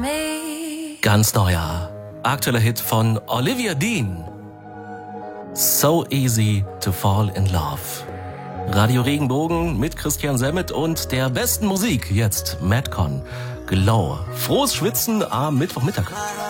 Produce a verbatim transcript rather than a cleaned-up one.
Ganz neuer, aktueller Hit von Olivia Dean. So easy to fall in love. Radio Regenbogen mit Christian Semmet und der besten Musik. Jetzt Madcon, Glow. Frohes Schwitzen am Mittwochmittag.